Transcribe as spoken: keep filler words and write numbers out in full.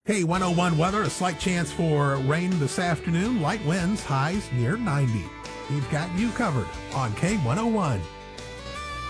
K one oh one weather, a slight chance for rain this afternoon, light winds, highs near ninety. We've got you covered on K one oh one.